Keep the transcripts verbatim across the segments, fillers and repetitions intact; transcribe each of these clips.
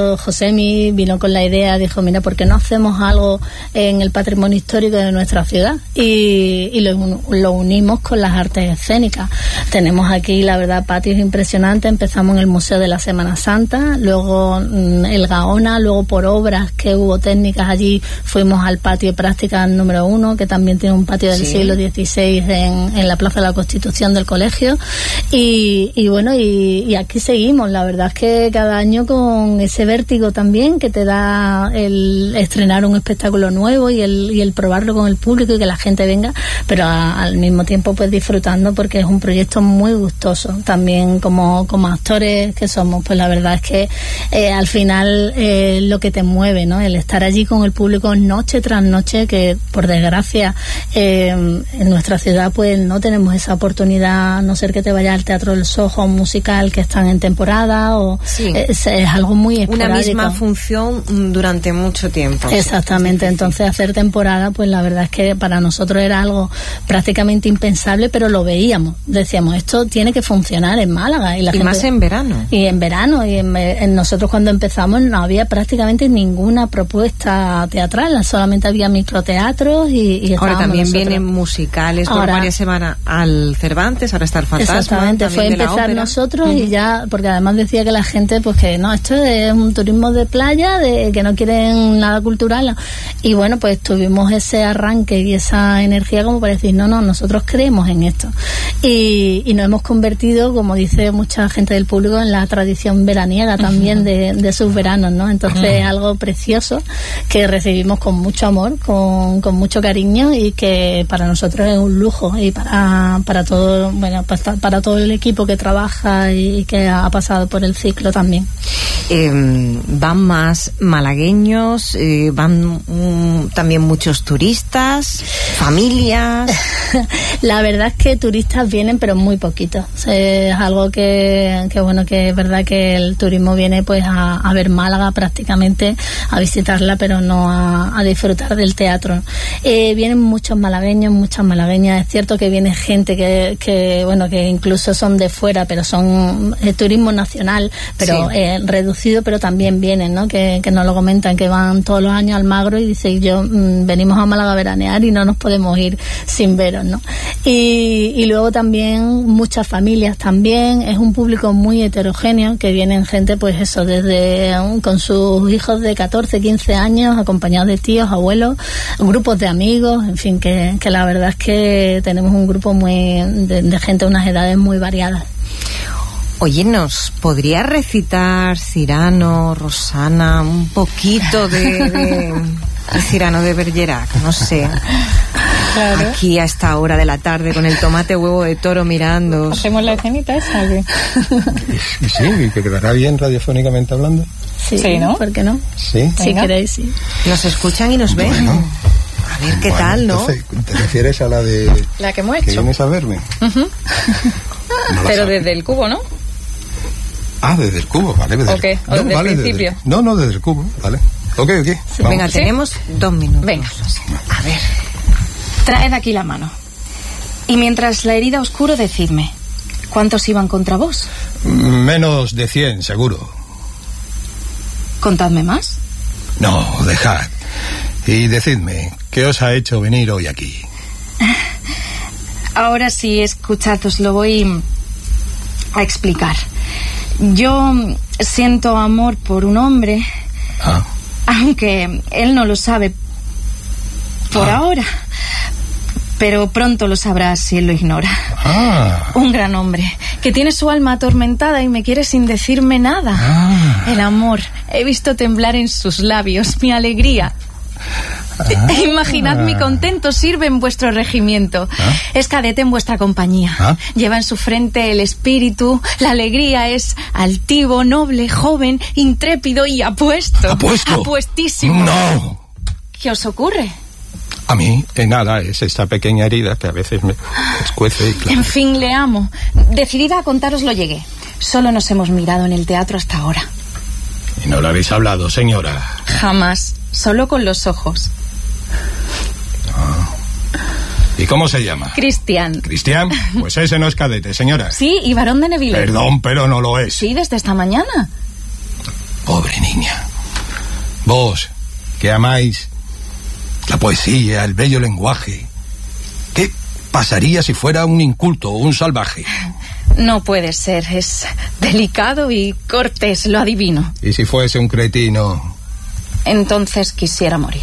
cuando Josemi vino con la idea, dijo, mira, ¿por qué no hacemos algo en el patrimonio histórico de nuestra ciudad? Y, y lo, lo unimos con las artes escénicas. Tenemos aquí, la verdad, patios impresionantes. Empezamos en el Museo de la Semana Santa, luego mm, el Gaona, luego por obras que hubo técnicas allí, fuimos al patio de prácticas número uno, que también tiene un patio del sí. siglo dieciséis en, en la Plaza de la Constitución del colegio. Y, y bueno, y, y aquí seguimos. La verdad es que cada año con ese vértigo también que te da el estrenar un espectáculo nuevo y el, y el probarlo con el público y que la gente venga, pero a, al mismo tiempo pues disfrutando, porque es un proyecto muy gustoso. También como, como actores que somos, pues la verdad es que eh, al final eh, lo que te mueve, ¿no? El estar allí con el público noche tras noche, que por desgracia eh, en nuestra ciudad pues no tenemos esa oportunidad, a no ser que te vayas al Teatro del Soho, un musical que están en temporada, o sí. es, es algo muy esporádico. Una misma función durante mucho tiempo. Exactamente, sí. Entonces hacer temporada, pues la verdad es que para nosotros era algo prácticamente impensable, pero lo veíamos, decíamos, esto tiene que funcionar en Málaga. Y, la y gente, más en verano. Y en verano, y en, en nosotros cuando empezamos no había prácticamente ninguna propuesta teatral, solamente había microteatros y, y ahora también nosotros. Vienen musicales, ahora, por varias semanas al Cervantes, ahora está el Fantasma. Exactamente, fue empezar nosotros uh-huh. y ya, porque además decía que la gente, pues que no, esto es un turismo de playa, de que no quieren nada cultural, y bueno, pues tuvimos ese arranque y esa energía como para decir, no, no, nosotros creemos en esto, y, y nos hemos convertido, como dice mucha gente del público, en la tradición veraniega también uh-huh. de, de sus veranos, ¿no? Entonces uh-huh. es algo precioso que recibimos con mucho amor, con, con mucho cariño, y que para nosotros es un lujo, y para, para todo, bueno, para, para todo el equipo que trabaja y que ha pasado por el ciclo también. Eh, van más malagueños, eh, van um, también muchos turistas, familias. La verdad es que turistas vienen, pero muy poquitos. Es algo que, que bueno, que es verdad que el turismo viene pues a, a ver Málaga prácticamente, a visitarla, pero no a, a disfrutar del teatro. Eh, vienen muchos malagueños, muchas malagueñas. Es cierto que viene gente que, que bueno, que incluso son de fuera, pero son eh, turismo nacional, pero sí. eh, reducido, pero también vienen, ¿no? Que, que nos lo comentan, que van todos los años al Magro y dicen, yo mmm, venimos a Málaga a veranear y no nos podemos ir sin veros, ¿no? Y, y luego también muchas familias también, es un público muy heterogéneo, que vienen gente, pues eso, desde um, con sus hijos de catorce, quince años, acompañados de tíos, abuelos, grupos de amigos, en fin, que, que la verdad es que tenemos un grupo muy de, de gente de unas edades muy variadas. Oye, ¿nos podría recitar Cyrano, Rosana, un poquito de, de, de Cyrano de Bergerac? No sé. Claro. Aquí a esta hora de la tarde con el tomate huevo de toro mirando. ¿Hacemos la escenita esa? Sí, sí, que quedará bien radiofónicamente hablando. Sí, sí, ¿no? ¿Por qué no? Sí. Si queréis, sí. Nos escuchan y nos ven. Bueno. A ver qué bueno, tal, ¿no? Entonces, ¿te refieres a la de... La que hemos hecho. ¿Que vienes a verme? Uh-huh. No pero sabe. Desde el cubo, ¿no? Ah, desde el cubo, vale. Desde ¿O qué? ¿O no, desde vale, el principio? Desde, no, no, desde el cubo, vale. Ok, ok. Sí. Venga, ¿Sí? tenemos dos minutos. Venga. A ver. Traed aquí la mano. Y mientras la herida oscuro, decidme, ¿cuántos iban contra vos? Menos de cien, seguro. ¿Contadme más? No, dejad. Y decidme, ¿qué os ha hecho venir hoy aquí? Ahora sí, escuchad, os lo voy a explicar. Yo siento amor por un hombre, ah. aunque él no lo sabe por ah. ahora, pero pronto lo sabrá si él lo ignora. Ah. Un gran hombre que tiene su alma atormentada y me quiere sin decirme nada. Ah. El amor, he visto temblar en sus labios mi alegría. Ah. Imaginad mi contento sirve en vuestro regimiento. ¿Ah? Es cadete en vuestra compañía. ¿Ah? Lleva en su frente el espíritu. La alegría es altivo, noble, joven, intrépido y apuesto. ¿Apuesto? Apuestísimo. No. ¿Qué os ocurre? A mí, eh, nada, es esta pequeña herida que a veces me escuece y claro. En fin, le amo. Decidida a contaros lo llegué. Solo nos hemos mirado en el teatro hasta ahora. ¿Y no lo habéis hablado, señora? Jamás. Solo con los ojos. Ah. ¿Y cómo se llama? Cristian. ¿Cristian? Pues ese no es cadete, señora. Sí, y varón de Neville. Perdón, pero no lo es. Sí, desde esta mañana. Pobre niña. Vos, que amáis la poesía, el bello lenguaje, ¿qué pasaría si fuera un inculto o un salvaje? No puede ser, es delicado y cortés, lo adivino. ¿Y si fuese un cretino? Entonces quisiera morir.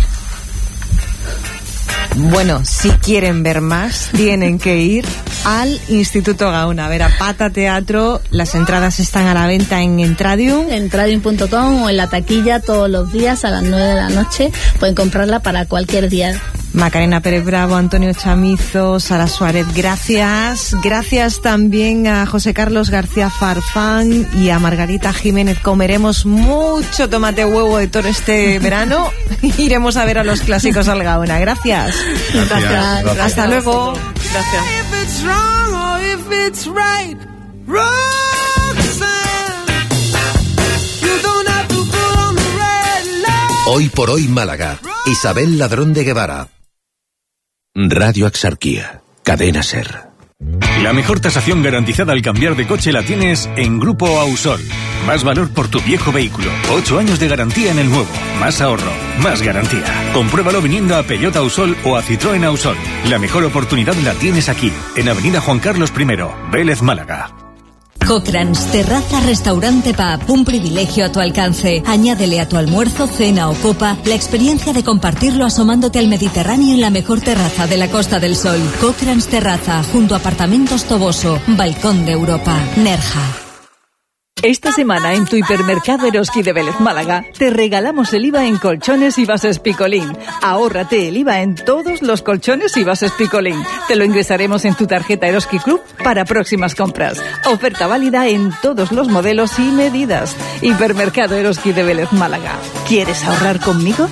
Bueno, si quieren ver más, tienen que ir al Instituto Gaona, a ver a Pata Teatro. Las entradas están a la venta en Entradium. Entradium punto com o en la taquilla todos los días a las nueve de la noche. Pueden comprarla para cualquier día. Macarena Pérez Bravo, Antonio Chamizo, Sara Suárez, gracias. Gracias también a José Carlos García Farfán y a Margarita Jiménez. Comeremos mucho tomate huevo de toro este verano. Iremos a ver a los clásicos al Gaona. Gracias. Gracias. Gracias. Gracias. Hasta luego. Gracias. Hoy por hoy Málaga. Isabel Ladrón de Guevara. Radio Axarquía. Cadena SER. La mejor tasación garantizada al cambiar de coche la tienes en Grupo Ausol. Más valor por tu viejo vehículo. Ocho años de garantía en el nuevo. Más ahorro. Más garantía. Compruébalo viniendo a Peugeot Ausol o a Citroën Ausol. La mejor oportunidad la tienes aquí, en Avenida Juan Carlos primero, Vélez, Málaga. Cochrans, terraza, restaurante pub, un privilegio a tu alcance. Añádele a tu almuerzo, cena o copa la experiencia de compartirlo asomándote al Mediterráneo en la mejor terraza de la Costa del Sol. Cochrans Terraza, junto a Apartamentos Toboso, Balcón de Europa, Nerja. Esta semana en tu hipermercado Eroski de Vélez Málaga te regalamos el I V A en colchones y bases Picolín. Ahórrate el I V A en todos los colchones y bases Picolín. Te lo ingresaremos en tu tarjeta Eroski Club para próximas compras. Oferta válida en todos los modelos y medidas. Hipermercado Eroski de Vélez Málaga. ¿Quieres ahorrar conmigo?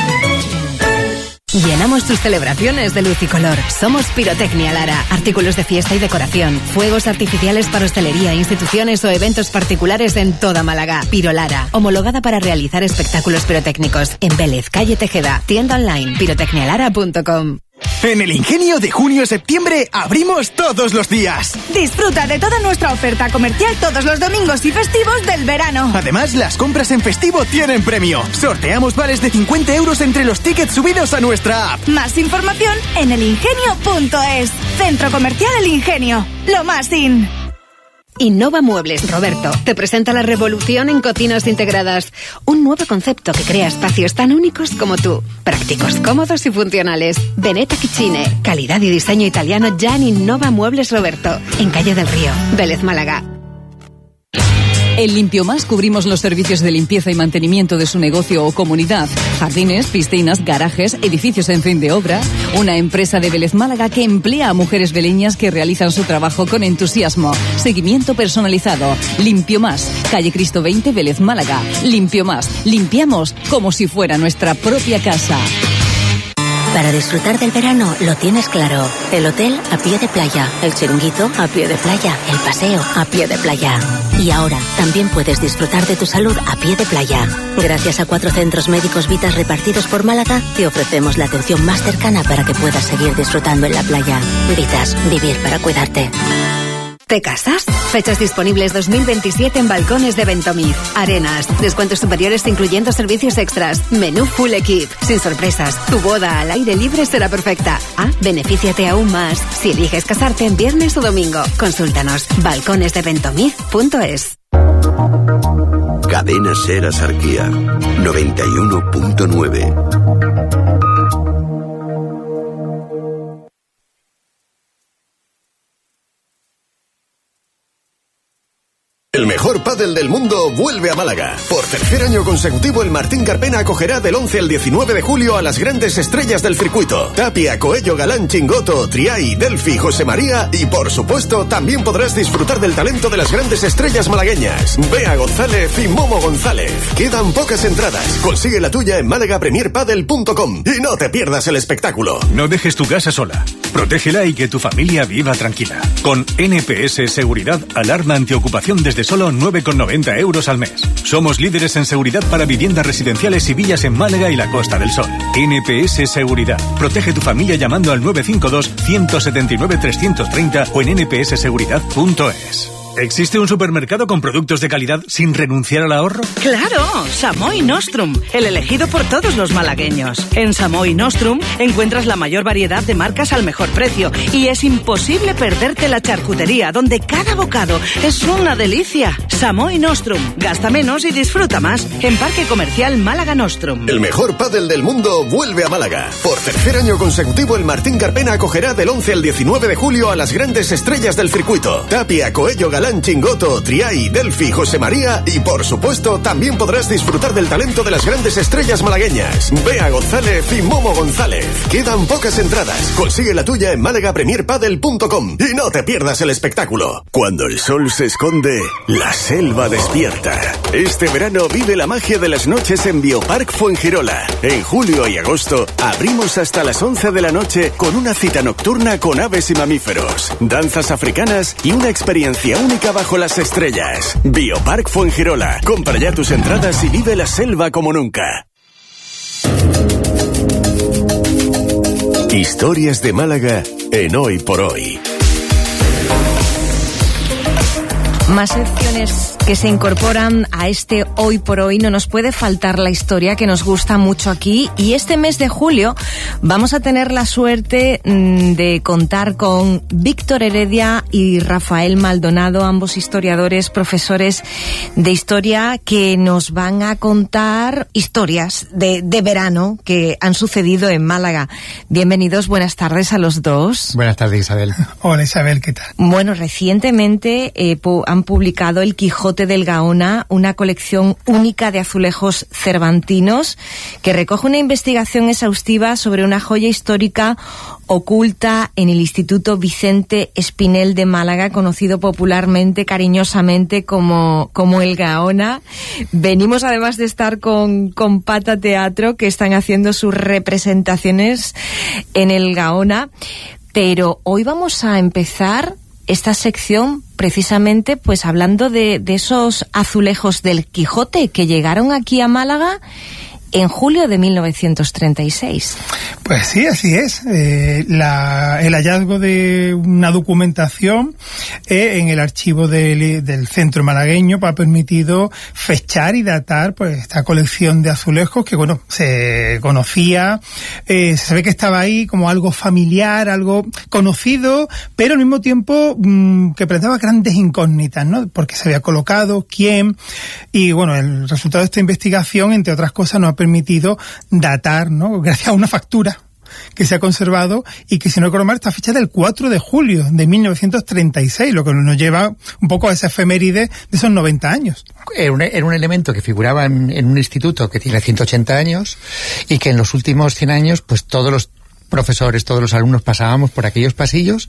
Llenamos tus celebraciones de luz y color. Somos Pirotecnia Lara. Artículos de fiesta y decoración. Fuegos artificiales para hostelería, instituciones o eventos particulares en toda Málaga. Piro Lara. Homologada para realizar espectáculos pirotécnicos. En Vélez, calle Tejeda. Tienda online pirotecnialara punto com. En el Ingenio de junio-septiembre abrimos todos los días. Disfruta de toda nuestra oferta comercial todos los domingos y festivos del verano. Además, las compras en festivo tienen premio. Sorteamos vales de cincuenta euros entre los tickets subidos a nuestra app. Más información en el ingenio punto es. Centro Comercial El Ingenio. Lo más in. Innova Muebles, Roberto, te presenta la revolución en cocinas integradas. Un nuevo concepto que crea espacios tan únicos como tú. Prácticos, cómodos y funcionales. Veneta Kitchine, calidad y diseño italiano ya en Innova Muebles Roberto, en Calle del Río, Vélez, Málaga. En Limpio Más cubrimos los servicios de limpieza y mantenimiento de su negocio o comunidad. Jardines, piscinas, garajes, edificios en fin de obra. Una empresa de Vélez, Málaga que emplea a mujeres veleñas que realizan su trabajo con entusiasmo. Seguimiento personalizado. Limpio Más. Calle Cristo veinte, Vélez, Málaga. Limpio Más. Limpiamos como si fuera nuestra propia casa. Para disfrutar del verano lo tienes claro. El hotel a pie de playa, el chiringuito a pie de playa, el paseo a pie de playa. Y ahora también puedes disfrutar de tu salud a pie de playa. Gracias a cuatro centros médicos Vitas repartidos por Málaga, te ofrecemos la atención más cercana para que puedas seguir disfrutando en la playa. Vitas, vivir para cuidarte. ¿Te casas? Fechas disponibles dos mil veintisiete en balcones de Ventomiz. Arenas, descuentos superiores incluyendo servicios extras. Menú full equip, sin sorpresas. Tu boda al aire libre será perfecta. Ah, benefíciate aún más si eliges casarte en viernes o domingo. Consúltanos. balcones de ventomiz punto es. Cadena SER Axarquía noventa y uno punto nueve. El mejor pádel del mundo vuelve a Málaga. Por tercer año consecutivo, el Martín Carpena acogerá del once al diecinueve de julio a las grandes estrellas del circuito. Tapia, Coello, Galán, Chingoto, Triay, Delphi, José María y, por supuesto, también podrás disfrutar del talento de las grandes estrellas malagueñas. Bea González y Momo González. Quedan pocas entradas. Consigue la tuya en málaga premier padel punto com y no te pierdas el espectáculo. No dejes tu casa sola. Protégela y que tu familia viva tranquila. Con N P S Seguridad, alarma antiocupación desde solo nueve con noventa euros al mes. Somos líderes en seguridad para viviendas residenciales y villas en Málaga y la Costa del Sol. N P S Seguridad. Protege tu familia llamando al nueve cinco dos, uno siete nueve, tres tres cero o en n p s seguridad punto es. ¿Existe un supermercado con productos de calidad sin renunciar al ahorro? ¡Claro! Samoy Nostrum, el elegido por todos los malagueños. En Samoy Nostrum encuentras la mayor variedad de marcas al mejor precio y es imposible perderte la charcutería, donde cada bocado es una delicia. Samoy Nostrum, gasta menos y disfruta más. En Parque Comercial Málaga Nostrum. El mejor pádel del mundo vuelve a Málaga. Por tercer año consecutivo, el Martín Carpena acogerá del once al diecinueve de julio a las grandes estrellas del circuito. Tapia, Coello, Galán, Chingoto, Triay, Delphi, José María y, por supuesto, también podrás disfrutar del talento de las grandes estrellas malagueñas. Bea González y Momo González. Quedan pocas entradas. Consigue la tuya en málaga premier padel punto com y no te pierdas el espectáculo. Cuando el sol se esconde, la selva despierta. Este verano vive la magia de las noches en Biopark Fuengirola. En julio y agosto abrimos hasta las once de la noche con una cita nocturna con aves y mamíferos, danzas africanas y una experiencia única bajo las estrellas. Biopark Fuengirola. Compra ya tus entradas y vive la selva como nunca. Historias de Málaga en Hoy por Hoy. Más secciones que se incorporan a este Hoy por Hoy. No nos puede faltar la historia que nos gusta mucho aquí. Y este mes de julio vamos a tener la suerte mmm, de contar con Víctor Heredia y Rafael Maldonado, ambos historiadores, profesores de historia, que nos van a contar historias de, de verano que han sucedido en Málaga. Bienvenidos, buenas tardes a los dos. Buenas tardes, Isabel. Hola, Isabel, ¿qué tal? Bueno, recientemente eh, pu- han publicado El Quijote del Gaona, una colección única de azulejos cervantinos que recoge una investigación exhaustiva sobre una joya histórica oculta en el Instituto Vicente Espinel de Málaga, conocido popularmente, cariñosamente como, como el Gaona. Venimos además de estar con, con Pata Teatro, que están haciendo sus representaciones en el Gaona, pero hoy vamos a empezar esta sección precisamente pues hablando de, de esos azulejos del Quijote que llegaron aquí a Málaga en julio de mil novecientos treinta y seis. Pues sí, así es. Eh, la, el hallazgo de una documentación eh, en el archivo del, del centro malagueño pues, ha permitido fechar y datar pues esta colección de azulejos que, bueno, se conocía, eh, se ve que estaba ahí como algo familiar, algo conocido, pero al mismo tiempo mmm, que planteaba grandes incógnitas, ¿no? Porque se había colocado, quién, y bueno, el resultado de esta investigación, entre otras cosas, nos ha permitido datar, ¿no? Gracias a una factura que se ha conservado y que, si no recuerdo mal, está fechada el cuatro de julio de mil novecientos treinta y seis, lo que nos lleva un poco a esa efeméride de esos noventa años. Era un, era un elemento que figuraba en, en un instituto que tiene ciento ochenta años y que en los últimos cien años, pues todos los profesores, todos los alumnos pasábamos por aquellos pasillos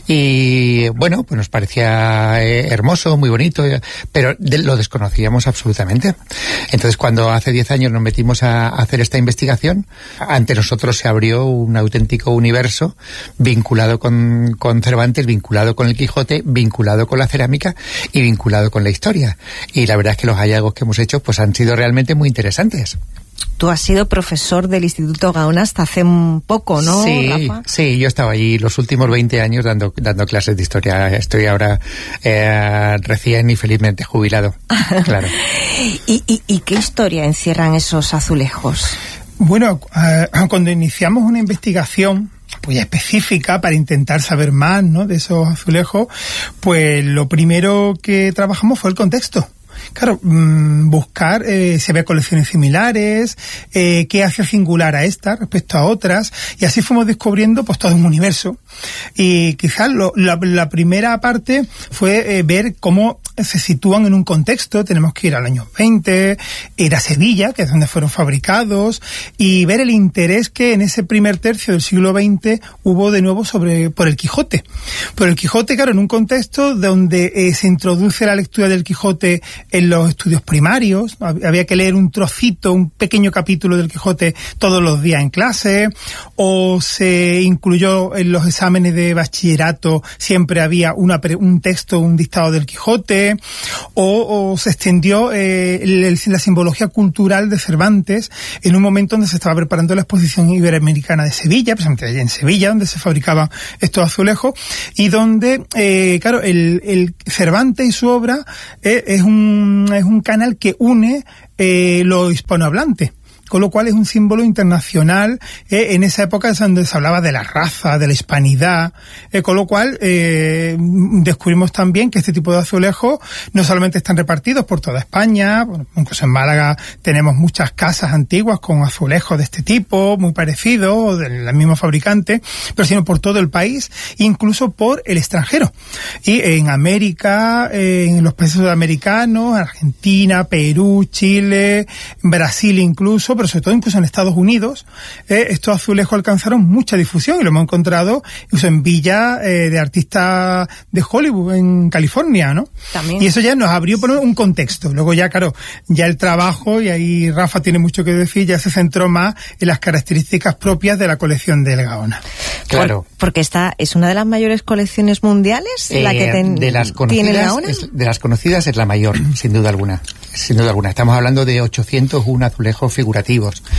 y bueno, pues nos parecía eh, hermoso, muy bonito, eh, pero de, lo desconocíamos absolutamente. Entonces, cuando hace diez años nos metimos a, a hacer esta investigación, ante nosotros se abrió un auténtico universo vinculado con, con Cervantes, vinculado con el Quijote, vinculado con la cerámica y vinculado con la historia. Y la verdad es que los hallazgos que hemos hecho pues han sido realmente muy interesantes. Tú has sido profesor del Instituto Gaona hasta hace un poco, ¿no, sí, Rafa? Sí, yo estaba allí los últimos veinte años dando dando clases de historia. Estoy ahora eh, recién y felizmente jubilado, claro. ¿Y, y, ¿Y qué historia encierran esos azulejos? Bueno, uh, cuando iniciamos una investigación pues específica para intentar saber más, ¿no?, de esos azulejos, pues lo primero que trabajamos fue el contexto. Claro, mmm, buscar eh, si había colecciones similares, eh, qué hace singular a esta respecto a otras, y así fuimos descubriendo pues todo un universo. Y quizás lo, la, la primera parte fue eh, ver cómo se sitúan en un contexto. Tenemos que ir al año veinte, ir a Sevilla, que es donde fueron fabricados, y ver el interés que en ese primer tercio del siglo veinte hubo de nuevo sobre por el Quijote. Por el Quijote, claro, en un contexto donde eh, se introduce la lectura del Quijote en los estudios primarios. Había que leer un trocito, un pequeño capítulo del Quijote todos los días en clase, o se incluyó en los exámenes exámenes de bachillerato siempre había una, un texto, un dictado del Quijote, o, o se extendió eh, el, la simbología cultural de Cervantes en un momento donde se estaba preparando la exposición iberoamericana de Sevilla, precisamente allí en Sevilla, donde se fabricaban estos azulejos, y donde, eh, claro, el, el Cervantes y su obra eh, es un es un canal que une eh, lo hispanohablante, con lo cual es un símbolo internacional eh, en esa época donde se hablaba de la raza, de la hispanidad, eh, con lo cual eh, descubrimos también que este tipo de azulejos no solamente están repartidos por toda España, bueno, incluso en Málaga tenemos muchas casas antiguas con azulejos de este tipo, muy parecidos, de la misma fabricante, pero sino por todo el país, incluso por el extranjero. Y en América, eh, en los países sudamericanos, Argentina, Perú, Chile, Brasil incluso, pero sobre todo incluso en Estados Unidos, eh, estos azulejos alcanzaron mucha difusión y lo hemos encontrado incluso en villas eh, de artistas de Hollywood, en California, ¿no? También. Y eso ya nos abrió por un contexto. Luego ya, claro, ya el trabajo, y ahí Rafa tiene mucho que decir, ya se centró más en las características propias de la colección del Gaona. Claro. Por, porque esta es una de las mayores colecciones mundiales, eh, la que ten, de las tiene Gaona. Es, de las conocidas es la mayor, sin duda alguna. Sin duda alguna. Estamos hablando de ochocientos uno azulejos figurativos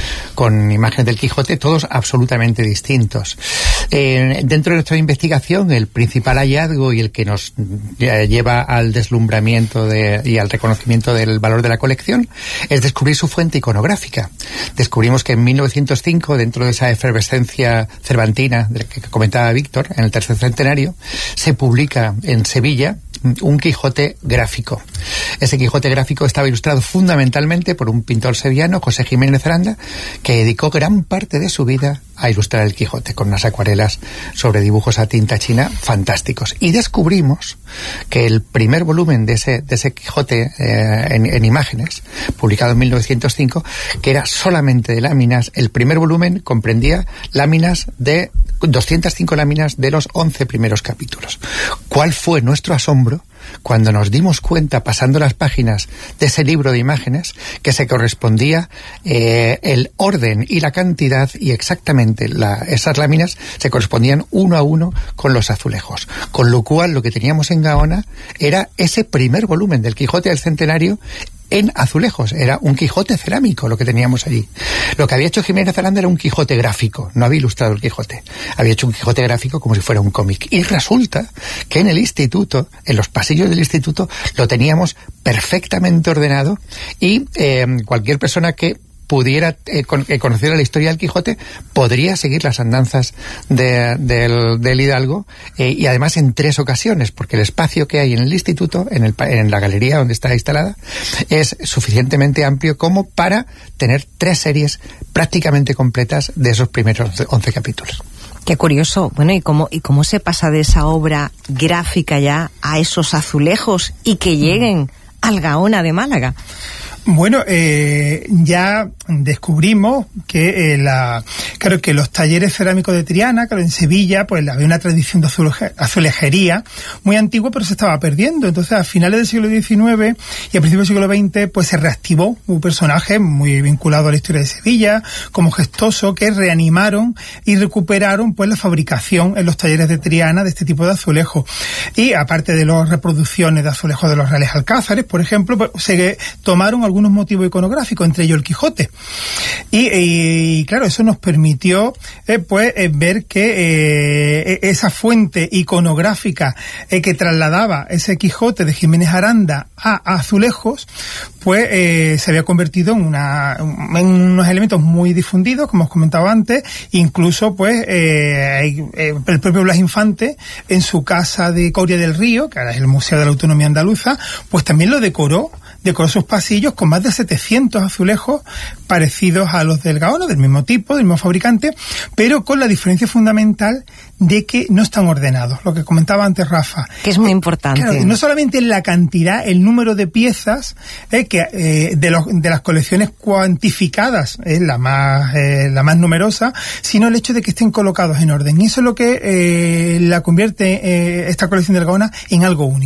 con imágenes del Quijote, todos absolutamente distintos. Eh, dentro de nuestra investigación, el principal hallazgo y el que nos lleva al deslumbramiento de, y al reconocimiento del valor de la colección es descubrir su fuente iconográfica. Descubrimos que en mil novecientos cinco, dentro de esa efervescencia cervantina de la que comentaba Víctor, en el tercer centenario, se publica en Sevilla un Quijote gráfico. Ese Quijote gráfico estaba ilustrado fundamentalmente por un pintor sevillano, José Jiménez Aranda, que dedicó gran parte de su vida a ilustrar el Quijote con unas acuarelas sobre dibujos a tinta china fantásticos. Y descubrimos que el primer volumen de ese, de ese Quijote eh, en, en imágenes, publicado en mil novecientos cinco, que era solamente de láminas, el primer volumen comprendía láminas de doscientas cinco láminas de los once primeros capítulos. ¿Cuál fue nuestro asombro cuando nos dimos cuenta, pasando las páginas de ese libro de imágenes, que se correspondía eh, el orden y la cantidad y exactamente la, esas láminas se correspondían uno a uno con los azulejos? Con lo cual lo que teníamos en Gaona era ese primer volumen del Quijote del Centenario en azulejos. Era un Quijote cerámico lo que teníamos allí. Lo que había hecho Jiménez Aranda era un Quijote gráfico, no había ilustrado el Quijote, había hecho un Quijote gráfico como si fuera un cómic. Y resulta que en el instituto, en los pasillos del instituto, lo teníamos perfectamente ordenado, y eh, cualquier persona que pudiera eh, con, eh, conocer la historia del Quijote podría seguir las andanzas de, del, del Hidalgo, eh, y además en tres ocasiones, porque el espacio que hay en el instituto, en, el, en la galería donde está instalada, es suficientemente amplio como para tener tres series prácticamente completas de esos primeros once capítulos. Qué curioso. Bueno, ¿y cómo, y cómo se pasa de esa obra gráfica ya a esos azulejos y que lleguen al Gaona de Málaga? Bueno, eh, ya descubrimos que eh, la, claro que los talleres cerámicos de Triana, claro, en Sevilla, pues había una tradición de azuleje, azulejería muy antigua, pero se estaba perdiendo. Entonces, a finales del siglo diecinueve y a principios del siglo veinte, pues se reactivó un personaje muy vinculado a la historia de Sevilla, como Gestoso, que reanimaron y recuperaron pues la fabricación en los talleres de Triana de este tipo de azulejos. Y aparte de las reproducciones de azulejos de los Reales Alcázares, por ejemplo, pues se tomaron algunos motivos iconográficos, entre ellos el Quijote. Y, y, y claro, eso nos permitió eh, pues eh, ver que eh, esa fuente iconográfica eh, que trasladaba ese Quijote de Jiménez Aranda a, a azulejos, pues eh, se había convertido en, una, en unos elementos muy difundidos, como os comentaba antes. Incluso pues eh, eh, el propio Blas Infante, en su casa de Coria del Río, que ahora es el Museo de la Autonomía Andaluza, pues también lo decoró decoró sus pasillos con más de setecientos azulejos parecidos a los del Gaona, del mismo tipo, del mismo fabricante, pero con la diferencia fundamental de que no están ordenados, lo que comentaba antes Rafa. Que es muy importante. Claro, no solamente en la cantidad, el número de piezas, eh, que eh, de, los, de las colecciones cuantificadas es eh, la más eh, la más numerosa, sino el hecho de que estén colocados en orden. Y eso es lo que eh, la convierte eh, esta colección del Gaona en algo único.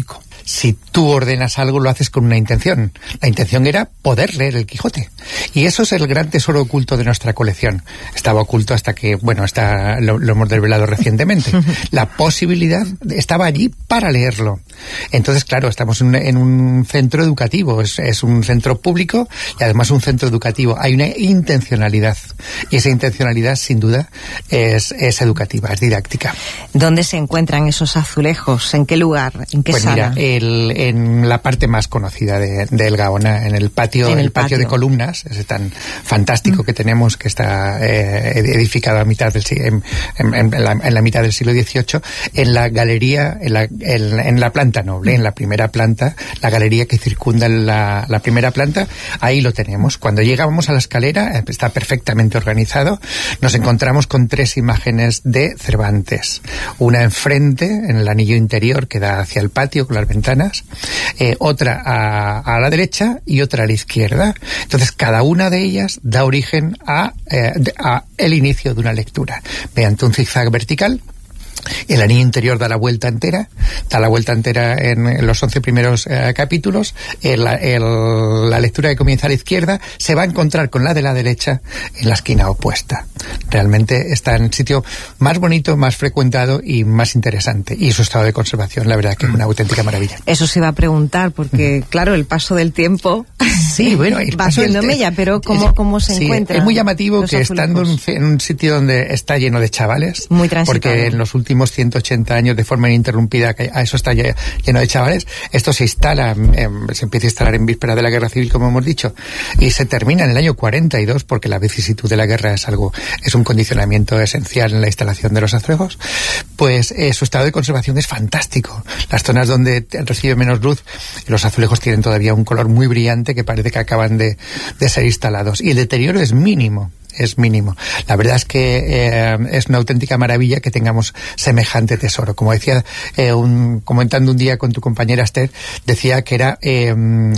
Si tú ordenas algo, lo haces con una intención. La intención era poder leer el Quijote. Y eso es el gran tesoro oculto de nuestra colección. Estaba oculto hasta que, bueno, está, lo, lo hemos desvelado recientemente. La posibilidad estaba allí para leerlo. Entonces, claro, estamos en un, en un centro educativo. Es, es un centro público y además un centro educativo. Hay una intencionalidad. Y esa intencionalidad, sin duda, es, es educativa, es didáctica. ¿Dónde se encuentran esos azulejos? ¿En qué lugar? ¿En qué pues sala? Mira, el, en la parte más conocida de, de El Gaona, en el patio, en el, el patio, patio de columnas, ese tan fantástico mm. que tenemos, que está eh, edificado a mitad del en, en, en, la, en la mitad del siglo dieciocho, en la galería, en la, en, en la planta noble, en la primera planta, la galería que circunda la, la primera planta, ahí lo tenemos. Cuando llegamos a la escalera, está perfectamente organizado, nos encontramos con tres imágenes de Cervantes. Una enfrente, en el anillo interior que da hacia el patio con las ventanas, eh, otra a, a la derecha y otra a la izquierda. Entonces, cada una de ellas da origen a, eh, a el inicio de una lectura, mediante un zigzag vertical. El anillo interior da la vuelta entera, da la vuelta entera en, en los once primeros eh, capítulos. El, el, la lectura que comienza a la izquierda se va a encontrar con la de la derecha en la esquina opuesta. Realmente está en el sitio más bonito, más frecuentado y más interesante. Y su estado de conservación, la verdad que es una auténtica maravilla. Eso se iba a preguntar, porque claro, el paso del tiempo sí, bueno, el va paso haciendo del mella, pero ¿cómo, cómo se sí, encuentra? Es muy llamativo que estando en un, en un sitio donde está lleno de chavales, muy transitado, porque en los últimos ciento ochenta años de forma ininterrumpida, que a eso está lleno de chavales, esto se instala, eh, se empieza a instalar en víspera de la Guerra Civil, como hemos dicho, y se termina en el año cuarenta y dos, porque la vicisitud de la guerra es algo, es un condicionamiento esencial en la instalación de los azulejos. Pues eh, su estado de conservación es fantástico. Las zonas donde recibe menos luz, los azulejos tienen todavía un color muy brillante que parece que acaban de, de ser instalados, y el deterioro es mínimo. es mínimo. La verdad es que eh, es una auténtica maravilla que tengamos semejante tesoro. Como decía, eh, un, comentando un día con tu compañera Esther, decía que era eh,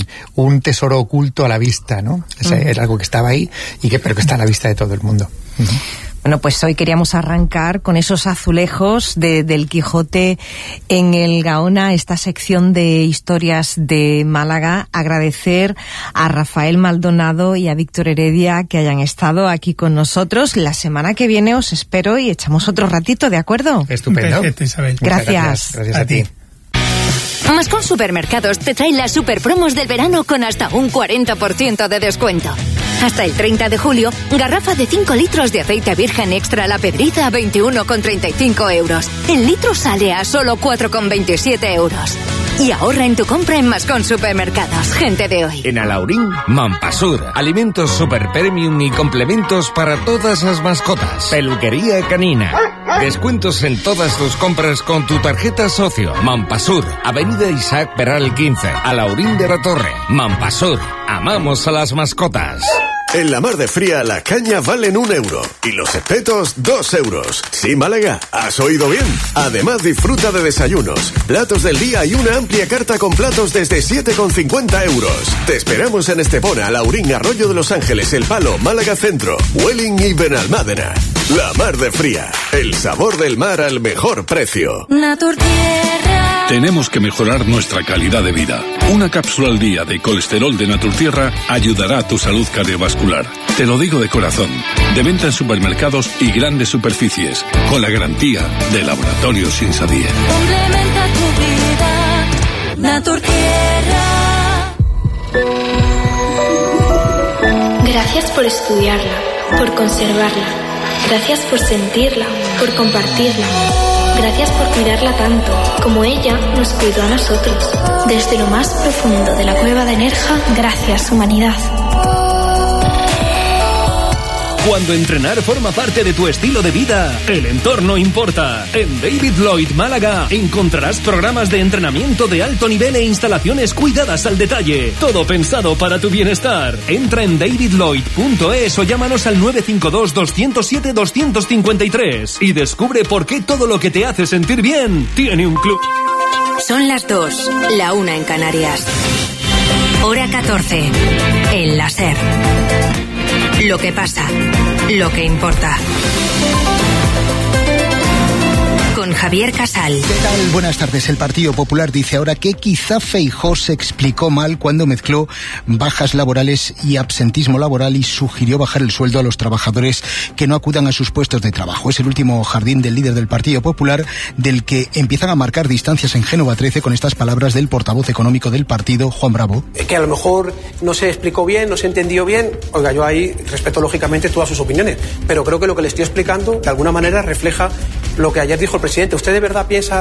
un tesoro oculto a la vista, ¿no? Es, uh-huh. Era algo que estaba ahí, y que, pero que está a la vista de todo el mundo. Uh-huh. Bueno, pues hoy queríamos arrancar con esos azulejos de, del Quijote en el Gaona, esta sección de historias de Málaga. Agradecer a Rafael Maldonado y a Víctor Heredia que hayan estado aquí con nosotros. La semana que viene os espero y echamos otro ratito, ¿de acuerdo? Estupendo. Perfecto, Isabel. Gracias. Gracias, gracias a, a ti. Mascón Supermercados te trae las super promos del verano con hasta un cuarenta por ciento de descuento. Hasta el treinta de julio, garrafa de cinco litros de aceite virgen extra La Pedriza a veintiuno con treinta y cinco euros. El litro sale a solo cuatro con veintisiete euros. Y ahorra en tu compra en Mascón Supermercados. Gente de hoy. En Alaurín, Mampasur. Alimentos super premium y complementos para todas las mascotas. Peluquería canina. Descuentos en todas tus compras con tu tarjeta socio. Mampasur. Avenida Isaac Peral quince. Alaurín de la Torre. Mampasur. Amamos a las mascotas. En la Mar de Fría, la caña valen un euro y los espetos dos euros. Sí, Málaga, has oído bien. Además, disfruta de desayunos, platos del día y una amplia carta con platos desde siete con cincuenta euros. Te esperamos en Estepona, Laurín, Arroyo de los Ángeles, El Palo, Málaga Centro, Welling y Benalmádena. La Mar de Fría, el sabor del mar al mejor precio. Naturtierra. Tenemos que mejorar nuestra calidad de vida. Una cápsula al día de colesterol de Naturtierra ayudará a tu salud cardiovascular. Te lo digo de corazón. De venta en supermercados y grandes superficies, con la garantía de Laboratorios Insadie. Complementa tu vida, Naturtierra. Gracias por estudiarla, por conservarla. Gracias por sentirla, por compartirla. Gracias por cuidarla tanto, como ella nos cuidó a nosotros. Desde lo más profundo de la cueva de Nerja, gracias, humanidad. Cuando entrenar forma parte de tu estilo de vida, el entorno importa. En David Lloyd Málaga encontrarás programas de entrenamiento de alto nivel e instalaciones cuidadas al detalle. Todo pensado para tu bienestar. Entra en david lloyd punto es o llámanos al nueve cinco dos, dos cero siete, dos cinco tres y descubre por qué todo lo que te hace sentir bien tiene un club. Son las dos, la una en Canarias. Hora catorce. El láser. Lo que pasa, lo que importa. Con con Javier Casal. ¿Qué tal? Buenas tardes. El Partido Popular dice ahora que quizá Feijóo se explicó mal cuando mezcló bajas laborales y absentismo laboral y sugirió bajar el sueldo a los trabajadores que no acudan a sus puestos de trabajo. Es el último jardín del líder del Partido Popular, del que empiezan a marcar distancias en Génova trece con estas palabras del portavoz económico del partido, Juan Bravo. Que a lo mejor no se explicó bien, no se entendió bien. Oiga, yo ahí respeto lógicamente todas sus opiniones, pero creo que lo que le estoy explicando de alguna manera refleja lo que ayer dijo el presidente. ¿Usted de verdad piensa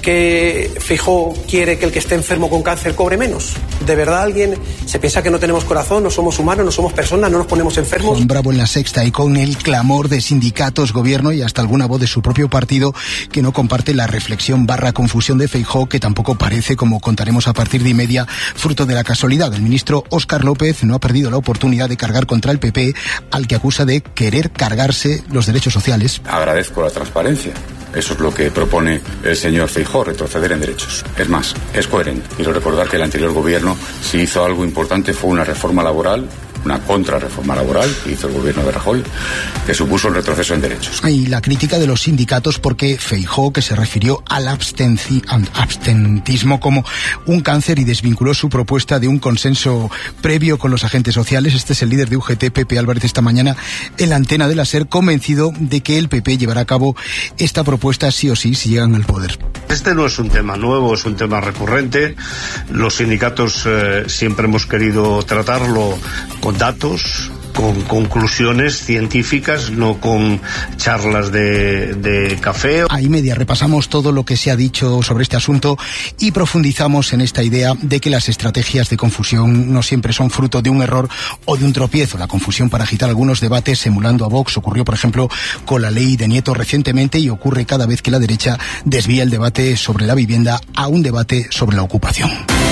que Feijóo quiere que el que esté enfermo con cáncer cobre menos? ¿De verdad alguien se piensa que no tenemos corazón, no somos humanos, no somos personas, no nos ponemos enfermos? Juan Bravo en La Sexta, y con el clamor de sindicatos, gobierno y hasta alguna voz de su propio partido que no comparte la reflexión barra confusión de Feijóo, que tampoco parece, como contaremos a partir de y media, fruto de la casualidad. El ministro Óscar López no ha perdido la oportunidad de cargar contra el P P, al que acusa de querer cargarse los derechos sociales. Agradezco la transparencia. Eso es lo que propone el señor Feijóo, retroceder en derechos. Es más, es coherente. Quiero recordar que el anterior gobierno, si hizo algo importante, fue una reforma laboral, una contrarreforma laboral que hizo el gobierno de Rajoy, que supuso el retroceso en derechos. Y la crítica de los sindicatos porque Feijóo, que se refirió al abstenci- abstentismo como un cáncer y desvinculó su propuesta de un consenso previo con los agentes sociales. Este es el líder de U G T, Pepe Álvarez, esta mañana en la antena de la SER, convencido de que el P P llevará a cabo esta propuesta sí o sí si llegan al poder. Este no es un tema nuevo, es un tema recurrente. Los sindicatos eh, siempre hemos querido tratarlo con datos, con conclusiones científicas, no con charlas de, de café. A y media repasamos todo lo que se ha dicho sobre este asunto y profundizamos en esta idea de que las estrategias de confusión no siempre son fruto de un error o de un tropiezo. La confusión para agitar algunos debates emulando a Vox ocurrió, por ejemplo, con la ley de Nieto recientemente, y ocurre cada vez que la derecha desvía el debate sobre la vivienda a un debate sobre la ocupación.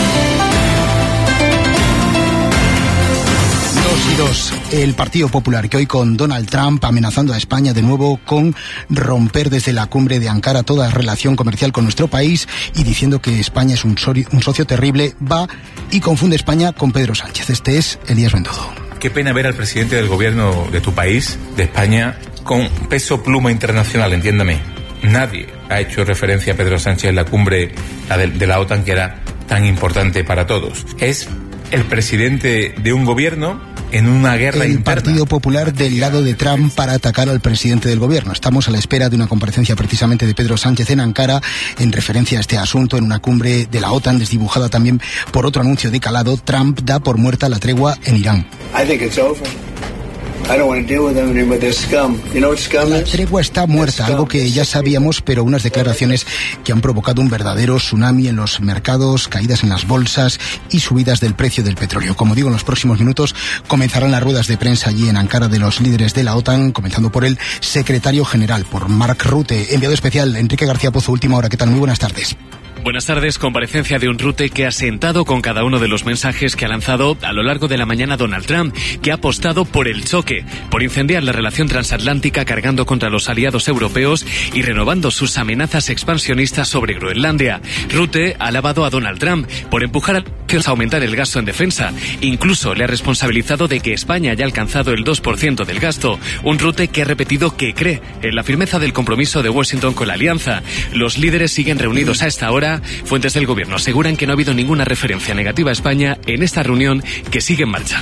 Y dos, el Partido Popular, que hoy con Donald Trump amenazando a España de nuevo con romper desde la cumbre de Ankara toda relación comercial con nuestro país y diciendo que España es un, socio, un socio terrible, va y confunde España con Pedro Sánchez. Este es Elías Bendodo. Qué pena ver al presidente del gobierno de tu país, de España, con peso pluma internacional, entiéndame. Nadie ha hecho referencia a Pedro Sánchez en la cumbre la de, de la OTAN, que era tan importante para todos. Es el presidente de un gobierno en una guerra el interna. Partido Popular del lado de Trump para atacar al presidente del gobierno. Estamos a la espera de una comparecencia precisamente de Pedro Sánchez en Ankara en referencia a este asunto en una cumbre de la OTAN desdibujada también por otro anuncio de calado. Trump da por muerta la tregua en Irán. I think it's over. I don't want to deal with them anymore. They're scum. You know what scum La is? tregua está muerta, algo que ya sabíamos, pero unas declaraciones que han provocado un verdadero tsunami en los mercados, caídas en las bolsas y subidas del precio del petróleo. Como digo, en los próximos minutos comenzarán las ruedas de prensa allí en Ankara de los líderes de la OTAN, comenzando por el secretario general, por Mark Rutte. Enviado especial, Enrique García Pozo, Última Hora. ¿Qué tal? Muy buenas tardes. Buenas tardes. Comparecencia de un Rutte que ha sentado con cada uno de los mensajes que ha lanzado a lo largo de la mañana Donald Trump, que ha apostado por el choque, por incendiar la relación transatlántica cargando contra los aliados europeos y renovando sus amenazas expansionistas sobre Groenlandia. Rutte ha alabado a Donald Trump por empujar a aumentar el gasto en defensa. Incluso le ha responsabilizado de que España haya alcanzado el dos por ciento del gasto. Un Rutte que ha repetido que cree en la firmeza del compromiso de Washington con la alianza. Los líderes siguen reunidos a esta hora. Fuentes del gobierno aseguran que no ha habido ninguna referencia negativa a España en esta reunión que sigue en marcha.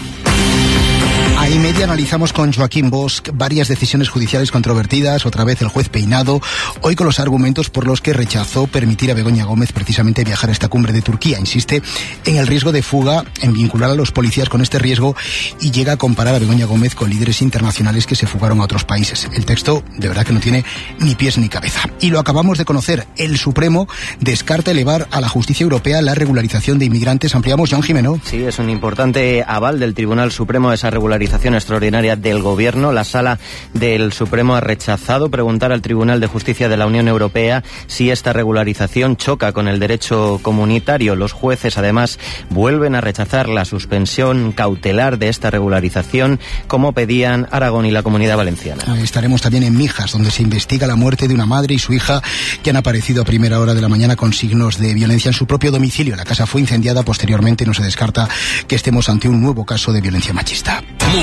A y media analizamos con Joaquín Bosch varias decisiones judiciales controvertidas, otra vez el juez Peinado, hoy con los argumentos por los que rechazó permitir a Begoña Gómez precisamente viajar a esta cumbre de Turquía. Insiste en el riesgo de fuga, en vincular a los policías con este riesgo y llega a comparar a Begoña Gómez con líderes internacionales que se fugaron a otros países. El texto de verdad que no tiene ni pies ni cabeza. Y lo acabamos de conocer, el Supremo descarta elevar a la justicia europea la regularización de inmigrantes. Ampliamos, Joan Jimeno. Sí, es un importante aval del Tribunal Supremo esa regularización extraordinaria del Gobierno. La Sala del Supremo ha rechazado preguntar al Tribunal de Justicia de la Unión Europea si esta regularización choca con el derecho comunitario. Los jueces, además, vuelven a rechazar la suspensión cautelar de esta regularización, como pedían Aragón y la Comunidad Valenciana. Estaremos también en Mijas, donde se investiga la muerte de una madre y su hija que han aparecido a primera hora de la mañana con signos de violencia en su propio domicilio. La casa fue incendiada posteriormente y no se descarta que estemos ante un nuevo caso de violencia machista.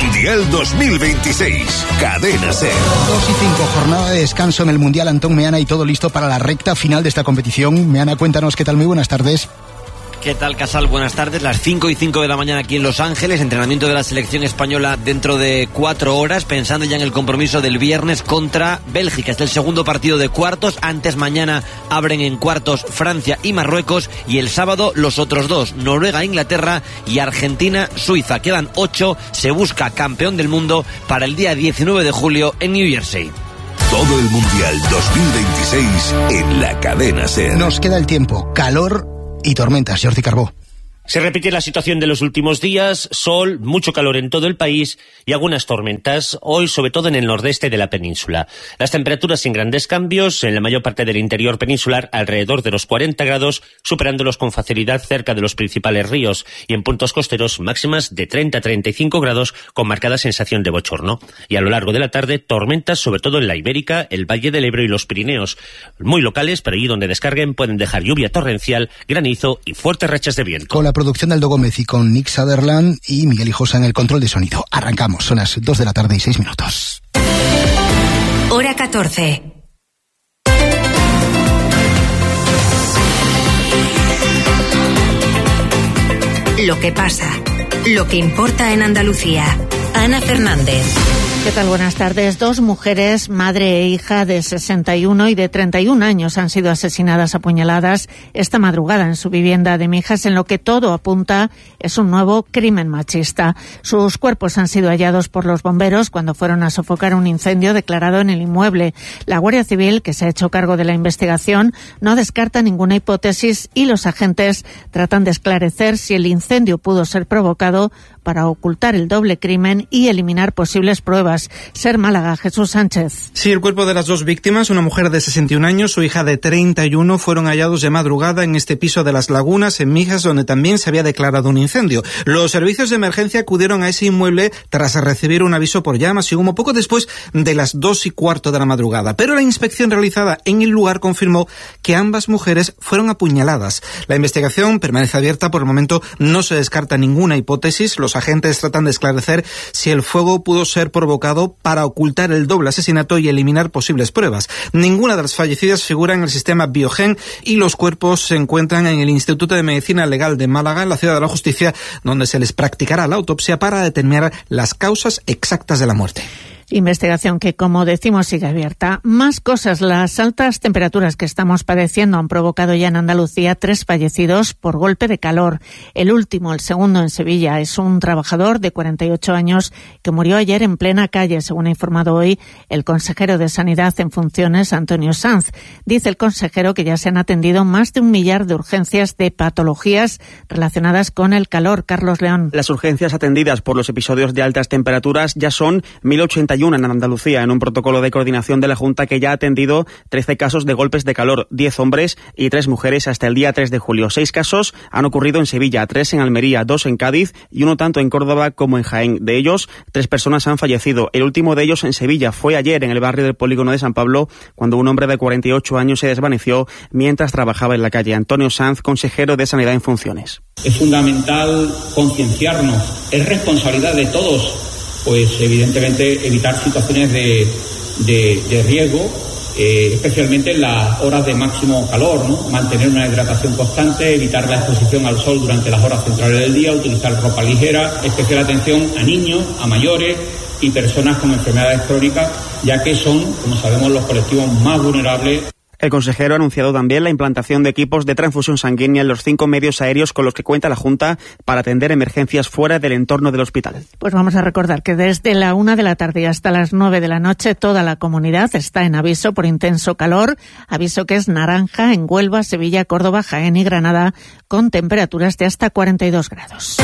Mundial dos mil veintiséis. Cadena SER. dos y cinco, jornada de descanso en el Mundial. Antón Meana, y todo listo para la recta final de esta competición. Meana, cuéntanos qué tal. Muy buenas tardes. ¿Qué tal, Casal? Buenas tardes. Las cinco y cinco de la mañana aquí en Los Ángeles. Entrenamiento de la selección española dentro de cuatro horas, pensando ya en el compromiso del viernes contra Bélgica. Es el segundo partido de cuartos. Antes, mañana abren en cuartos Francia y Marruecos. Y el sábado los otros dos, Noruega, Inglaterra y Argentina, Suiza. Quedan ocho. Se busca campeón del mundo para el día diecinueve de julio en New Jersey. Todo el Mundial dos mil veintiséis en la Cadena SER. Nos queda el tiempo. Calor y tormentas. Jordi Carbó. Se repite la situación de los últimos días, sol, mucho calor en todo el país y algunas tormentas, hoy sobre todo en el nordeste de la península. Las temperaturas sin grandes cambios, en la mayor parte del interior peninsular alrededor de los cuarenta grados, superándolos con facilidad cerca de los principales ríos, y en puntos costeros máximas de treinta a treinta y cinco grados con marcada sensación de bochorno. Y a lo largo de la tarde, tormentas sobre todo en la Ibérica, el Valle del Ebro y los Pirineos, muy locales, pero allí donde descarguen pueden dejar lluvia torrencial, granizo y fuertes rachas de viento. Con la producción de Aldo Gómez y con Nick Sutherland y Miguel Hijosa en el control de sonido. Arrancamos, son las dos de la tarde y seis minutos. Hora catorce. Lo que pasa, lo que importa en Andalucía. Ana Fernández. ¿Qué tal? Buenas tardes. Dos mujeres, madre e hija de sesenta y uno y de treinta y un años, han sido asesinadas a puñaladas esta madrugada en su vivienda de Mijas, en lo que todo apunta es un nuevo crimen machista. Sus cuerpos han sido hallados por los bomberos cuando fueron a sofocar un incendio declarado en el inmueble. La Guardia Civil, que se ha hecho cargo de la investigación, no descarta ninguna hipótesis y los agentes tratan de esclarecer si el incendio pudo ser provocado para ocultar el doble crimen y eliminar posibles pruebas. Ser Málaga, Jesús Sánchez. Sí, el cuerpo de las dos víctimas, una mujer de sesenta y un años, su hija de treinta y uno, fueron hallados de madrugada en este piso de Las Lagunas, en Mijas, donde también se había declarado un incendio. Los servicios de emergencia acudieron a ese inmueble tras recibir un aviso por llamas y humo poco después de las dos y cuarto de la madrugada. Pero la inspección realizada en el lugar confirmó que ambas mujeres fueron apuñaladas. La investigación permanece abierta. Por el momento no se descarta ninguna hipótesis. Los agentes tratan de esclarecer si el fuego pudo ser provocado para ocultar el doble asesinato y eliminar posibles pruebas. Ninguna de las fallecidas figura en el sistema Biogen y los cuerpos se encuentran en el Instituto de Medicina Legal de Málaga, en la Ciudad de la Justicia, donde se les practicará la autopsia para determinar las causas exactas de la muerte. Investigación que, como decimos, sigue abierta. Más cosas. Las altas temperaturas que estamos padeciendo han provocado ya en Andalucía tres fallecidos por golpe de calor. El último, el segundo en Sevilla, es un trabajador de cuarenta y ocho años que murió ayer en plena calle, según ha informado hoy el consejero de Sanidad en funciones, Antonio Sanz. Dice el consejero que ya se han atendido más de un millar de urgencias de patologías relacionadas con el calor. Carlos León. Las urgencias atendidas por los episodios de altas temperaturas ya son mil ochenta y uno en Andalucía, en un protocolo de coordinación de la Junta que ya ha atendido trece casos de golpes de calor, diez hombres y tres mujeres hasta el día tres de julio. Seis casos han ocurrido en Sevilla, tres en Almería, dos en Cádiz y uno tanto en Córdoba como en Jaén. De ellos, tres personas han fallecido. El último de ellos en Sevilla fue ayer en el barrio del Polígono de San Pablo, cuando un hombre de cuarenta y ocho años se desvaneció mientras trabajaba en la calle. Antonio Sanz, consejero de Sanidad en funciones. Es fundamental concienciarnos, es responsabilidad de todos, pues evidentemente evitar situaciones de, de, de riesgo, eh, especialmente en las horas de máximo calor, ¿no? Mantener una hidratación constante, evitar la exposición al sol durante las horas centrales del día, utilizar ropa ligera, especial atención a niños, a mayores y personas con enfermedades crónicas, ya que son, como sabemos, los colectivos más vulnerables. El consejero ha anunciado también la implantación de equipos de transfusión sanguínea en los cinco medios aéreos con los que cuenta la Junta para atender emergencias fuera del entorno del hospital. Pues vamos a recordar que desde la una de la tarde hasta las nueve de la noche toda la comunidad está en aviso por intenso calor, aviso que es naranja en Huelva, Sevilla, Córdoba, Jaén y Granada, con temperaturas de hasta cuarenta y dos grados.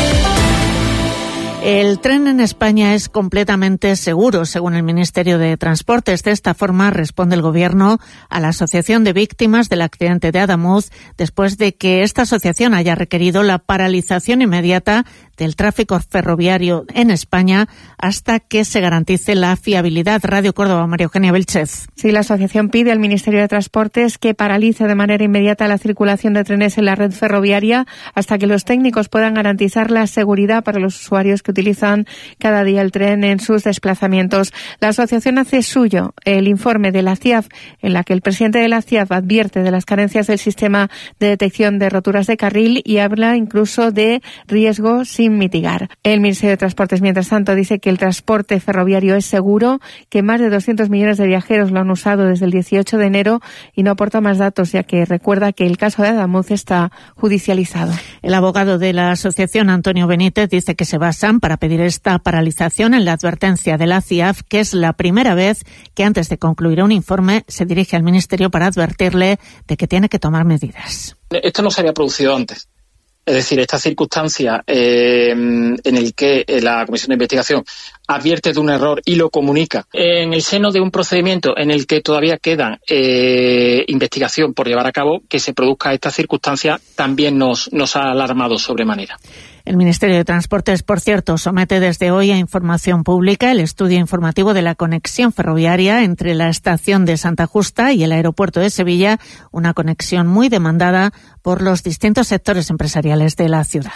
El tren en España es completamente seguro, según el Ministerio de Transportes. De esta forma responde el Gobierno a la Asociación de Víctimas del Accidente de Adamuz, después de que esta asociación haya requerido la paralización inmediata del tráfico ferroviario en España hasta que se garantice la fiabilidad. Radio Córdoba, María Eugenia Belchez. Sí, la asociación pide al Ministerio de Transportes que paralice de manera inmediata la circulación de trenes en la red ferroviaria hasta que los técnicos puedan garantizar la seguridad para los usuarios que utilizan cada día el tren en sus desplazamientos. La asociación hace suyo el informe de la C I A F, en la que el presidente de la C I A F advierte de las carencias del sistema de detección de roturas de carril y habla incluso de riesgo sin mitigar. El Ministerio de Transportes, mientras tanto, dice que el transporte ferroviario es seguro, que más de doscientos millones de viajeros lo han usado desde el dieciocho de enero y no aporta más datos, ya que recuerda que el caso de Adamuz está judicializado. El abogado de la asociación, Antonio Benítez, dice que se basan para pedir esta paralización en la advertencia de la C I A F, que es la primera vez que antes de concluir un informe se dirige al Ministerio para advertirle de que tiene que tomar medidas. Esto no se había producido antes. Es decir, esta circunstancia eh, en el que la Comisión de Investigación advierte de un error y lo comunica en el seno de un procedimiento en el que todavía queda eh, investigación por llevar a cabo, que se produzca esta circunstancia también nos, nos ha alarmado sobremanera. El Ministerio de Transportes, por cierto, somete desde hoy a información pública el estudio informativo de la conexión ferroviaria entre la estación de Santa Justa y el aeropuerto de Sevilla, una conexión muy demandada por los distintos sectores empresariales de la ciudad.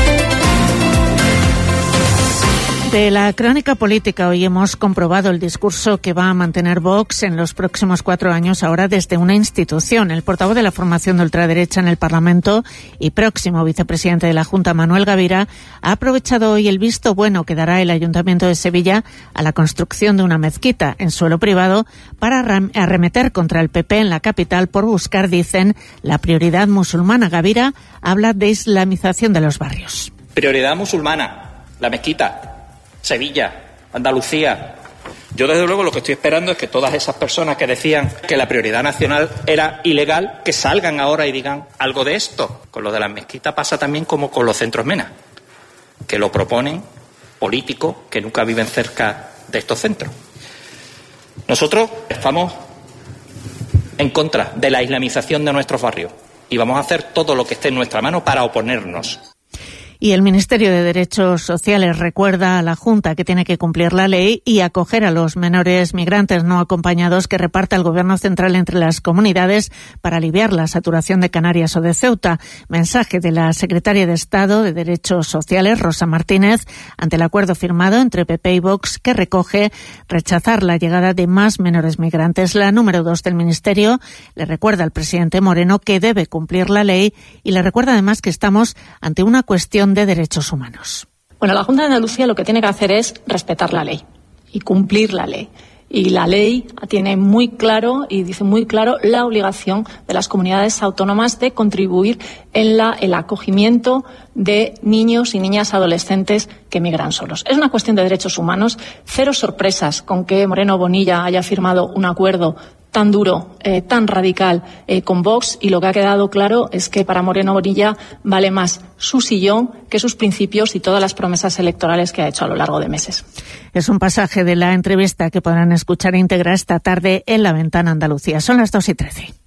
De la crónica política, hoy hemos comprobado el discurso que va a mantener Vox en los próximos cuatro años, ahora desde una institución. El portavoz de la formación de ultraderecha en el Parlamento y próximo vicepresidente de la Junta, Manuel Gavira, ha aprovechado hoy el visto bueno que dará el Ayuntamiento de Sevilla a la construcción de una mezquita en suelo privado para arremeter contra el P P en la capital por buscar, dicen, la prioridad musulmana. Gavira habla de islamización de los barrios. Prioridad musulmana, la mezquita. Sevilla, Andalucía. Yo, desde luego, lo que estoy esperando es que todas esas personas que decían que la prioridad nacional era ilegal, que salgan ahora y digan algo de esto. Con lo de las mezquitas pasa también como con los centros MENA, que lo proponen políticos que nunca viven cerca de estos centros. Nosotros estamos en contra de la islamización de nuestros barrios y vamos a hacer todo lo que esté en nuestra mano para oponernos. Y el Ministerio de Derechos Sociales recuerda a la Junta que tiene que cumplir la ley y acoger a los menores migrantes no acompañados que reparta el Gobierno central entre las comunidades para aliviar la saturación de Canarias o de Ceuta. Mensaje de la secretaria de Estado de Derechos Sociales, Rosa Martínez, ante el acuerdo firmado entre P P y Vox, que recoge rechazar la llegada de más menores migrantes. La número dos del Ministerio le recuerda al presidente Moreno que debe cumplir la ley y le recuerda además que estamos ante una cuestión de derechos humanos. Bueno, la Junta de Andalucía lo que tiene que hacer es respetar la ley y cumplir la ley. Y la ley tiene muy claro, y dice muy claro, la obligación de las comunidades autónomas de contribuir en la, el acogimiento de niños y niñas adolescentes que migran solos. Es una cuestión de derechos humanos. Cero sorpresas con que Moreno Bonilla haya firmado un acuerdo tan duro, eh, tan radical eh, con Vox, y lo que ha quedado claro es que para Moreno Bonilla vale más su sillón que sus principios y todas las promesas electorales que ha hecho a lo largo de meses. Es un pasaje de la entrevista que podrán escuchar íntegra esta tarde en La Ventana Andalucía. Son las dos y trece.